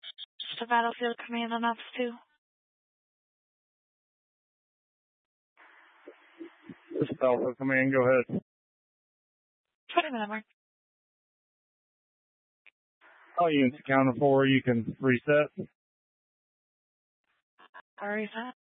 Just a Battlefield Command on Ops 2. This is Battlefield Command, go ahead. 20-minute mark. All units accounted for, you can reset. Reset.